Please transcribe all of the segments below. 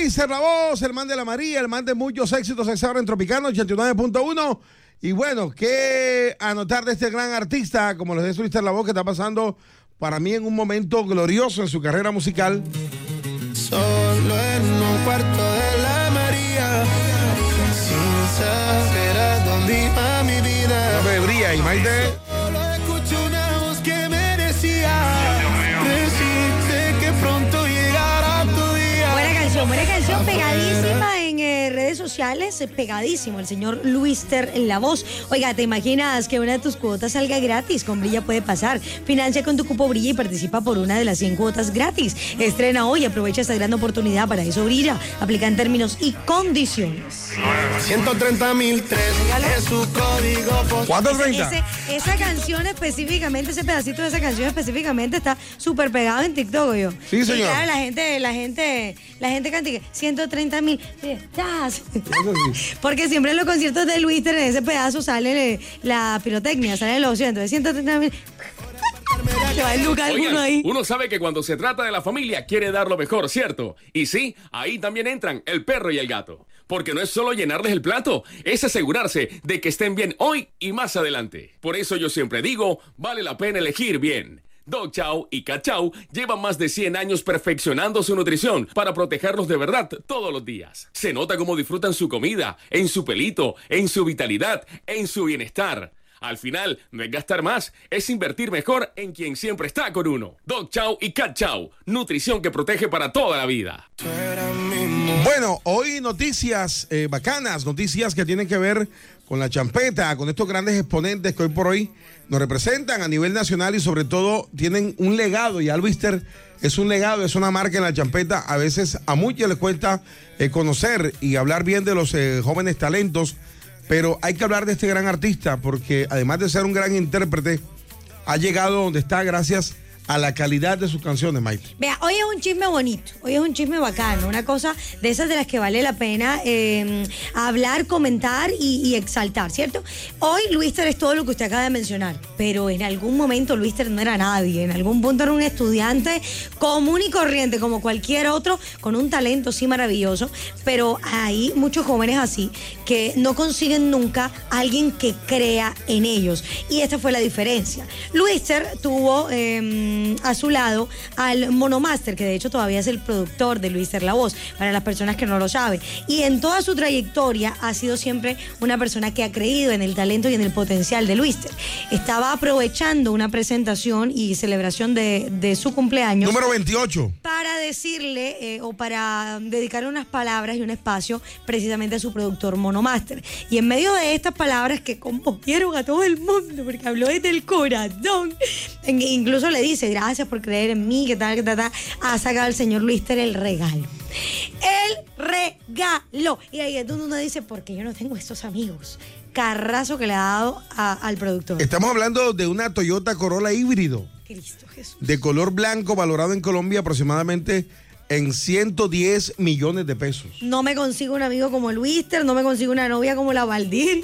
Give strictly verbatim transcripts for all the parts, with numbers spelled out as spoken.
Luíster La Voz, el man de la María, el man de muchos éxitos ahora en Tropicano ochenta y nueve punto uno. Y bueno, qué anotar de este gran artista, como les dice Luíster La Voz, que está pasando para mí en un momento glorioso en su carrera musical. Solo en un cuarto de la María, sin saber a dónde iba mi vida. No me brilla, y Maite. Solo escuché una voz que me decía, decirte que pronto llegará tu día. Buena canción, buena canción, pegadísima en eh, redes sociales, pegadísimo el señor Luíster La Voz. Oiga, ¿te imaginas que una de tus cuotas salga gratis? Con Brilla puede pasar. Financia con tu cupo Brilla y participa por una de las cien cuotas gratis. Estrena hoy, aprovecha esta gran oportunidad, para eso Brilla. Aplica en términos y condiciones. ciento treinta mil tres es su código postal. ¿Cuánto treinta? Ese, esa canción específicamente, ese pedacito de esa canción específicamente está súper pegado en TikTok, yo. Sí, señor. Y claro, la gente, la gente, la gente canta que ciento treinta mil. Porque siempre en los conciertos de Luíster, en ese pedazo sale la pirotecnia, sale los cientos, ciento treinta mil. Se va el lugar alguno ahí. Uno sabe que cuando se trata de la familia quiere dar lo mejor, ¿cierto? Y sí, ahí también entran el perro y el gato. Porque no es solo llenarles el plato, es asegurarse de que estén bien hoy y más adelante. Por eso yo siempre digo, vale la pena elegir bien. Dog Chow y Cat Chow llevan más de cien años perfeccionando su nutrición para protegerlos de verdad todos los días. Se nota cómo disfrutan su comida, en su pelito, en su vitalidad, en su bienestar. Al final, no es gastar más, es invertir mejor en quien siempre está con uno. Dog Chow y Cat Chow, nutrición que protege para toda la vida. Bueno, hoy noticias eh, bacanas, noticias que tienen que ver con la champeta, con estos grandes exponentes que hoy por hoy nos representan a nivel nacional y sobre todo tienen un legado. Y Luíster es un legado, es una marca en la champeta. A veces a muchos les cuesta eh, conocer y hablar bien de los eh, jóvenes talentos, pero hay que hablar de este gran artista porque además de ser un gran intérprete, ha llegado donde está gracias a la calidad de sus canciones, Maite. Vea, hoy es un chisme bonito, hoy es un chisme bacano, una cosa de esas de las que vale la pena eh, hablar, comentar y, y exaltar, ¿cierto? Hoy Luíster es todo lo que usted acaba de mencionar, pero en algún momento Luíster no era nadie, en algún punto era un estudiante común y corriente como cualquier otro, con un talento sí maravilloso, pero hay muchos jóvenes así que no consiguen nunca a alguien que crea en ellos, y esta fue la diferencia. Luíster tuvo Eh, a su lado al Monomaster, que de hecho todavía es el productor de Luíster La Voz, para las personas que no lo saben. Y en toda su trayectoria ha sido siempre una persona que ha creído en el talento y en el potencial de Luíster. Estaba aprovechando una presentación y celebración de, de su cumpleaños. Número veintiocho. Para decirle eh, o para dedicarle unas palabras y un espacio precisamente a su productor Monomaster. Y en medio de estas palabras que conmovieron a todo el mundo, porque habló desde el corazón, incluso le dice: gracias por creer en mí, que tal, que tal, tal. Ha sacado el señor Luíster el regalo. El regalo. Y ahí es donde uno dice: ¿por qué yo no tengo estos amigos? Carrazo que le ha dado a, al productor. Estamos hablando de una Toyota Corolla híbrido. Cristo Jesús. De color blanco, valorado en Colombia aproximadamente en ciento diez millones de pesos. No me consigo un amigo como Luíster, no me consigo una novia como la Valdir.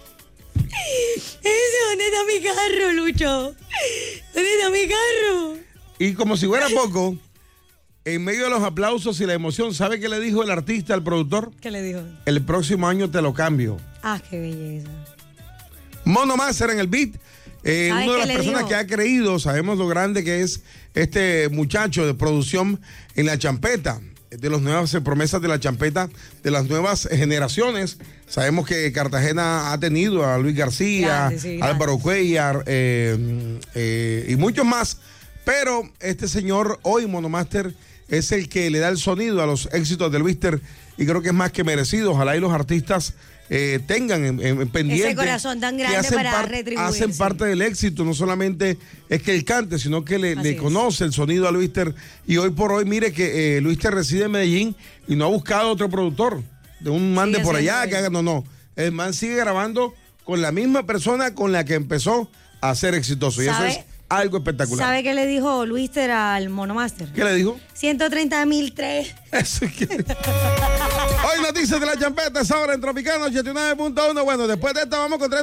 ¿Dónde está mi carro, Lucho? ¿Dónde está mi carro? Y como si fuera poco, en medio de los aplausos y la emoción, ¿sabe qué le dijo el artista al productor? ¿Qué le dijo? El próximo año te lo cambio. Ah, qué belleza. Monomaster en el beat. Eh, una de las personas dijo? que ha creído, sabemos lo grande que es este muchacho de producción en la champeta, de las nuevas promesas de la champeta, de las nuevas generaciones. Sabemos que Cartagena ha tenido a Luis García, grande, sí, Álvaro Cuellar eh, eh, y muchos más, pero este señor hoy, Monomaster, es el que le da el sonido a los éxitos de Luíster y creo que es más que merecido. Ojalá y los artistas eh, tengan en, en pendiente ese corazón tan grande para par, retribuir. hacen parte del éxito, no solamente es que él cante, sino que le, le conoce el sonido a Luíster. Y hoy por hoy, mire que eh, Luíster reside en Medellín y no ha buscado otro productor, de un man de por allá que haga, no, no. El man sigue grabando con la misma persona con la que empezó a ser exitoso. Y eso es algo espectacular. ¿Sabe qué le dijo Luíster al Monomaster? ¿Qué le dijo? ciento treinta mil tres. Eso es que... Hoy noticias de la champeta, es ahora en Tropicano ochenta y nueve punto uno. Bueno, después de esto vamos con tres